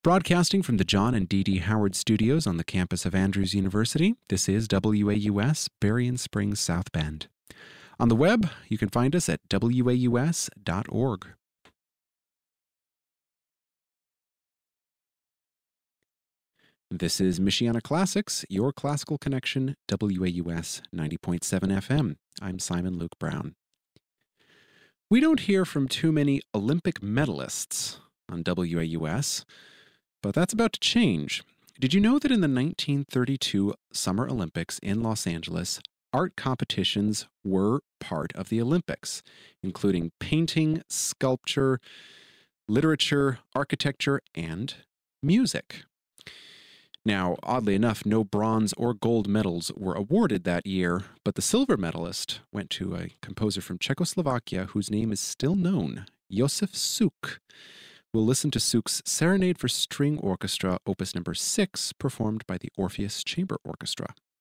Broadcasting from the John and Dee Dee Howard Studios on the campus of Andrews University, this is WAUS, Berrien Springs, South Bend. On the web, you can find us at waus.org. This is Michiana Classics, your classical connection, WAUS 90.7 FM. I'm Simon Luke Brown. We don't hear from too many Olympic medalists on WAUS, but that's about to change. Did you know that in the 1932 Summer Olympics in Los Angeles, art competitions were part of the Olympics, including painting, sculpture, literature, architecture, and music? Now, oddly enough, no bronze or gold medals were awarded that year, but the silver medalist went to a composer from Czechoslovakia whose name is still known, Josef Suk. We'll listen to Suk's Serenade for String Orchestra, Opus number 6, performed by the Orpheus Chamber Orchestra.